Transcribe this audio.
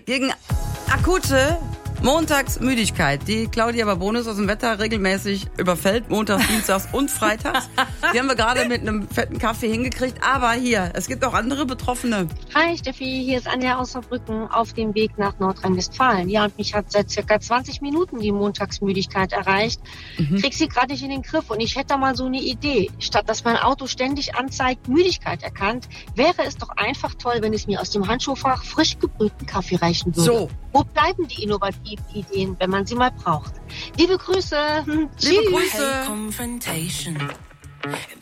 gegen akute Montagsmüdigkeit, die Claudia Babonus aus dem Wetter regelmäßig überfällt, montags, dienstags und freitags. Die haben wir gerade mit einem fetten Kaffee hingekriegt. Aber hier, es gibt auch andere Betroffene. Hi Steffi, hier ist Anja aus Saarbrücken auf dem Weg nach Nordrhein-Westfalen. Ja, und mich hat seit circa 20 Minuten die Montagsmüdigkeit erreicht. Krieg sie gerade nicht in den Griff und ich hätte da mal so eine Idee. Statt dass mein Auto ständig anzeigt, Müdigkeit erkannt, wäre es doch einfach toll, wenn es mir aus dem Handschuhfach frisch gebrühten Kaffee reichen würde. So. Wo bleiben die innovativen Ideen, wenn man sie mal braucht? Liebe Grüße. Liebe Grüße. Confrontation.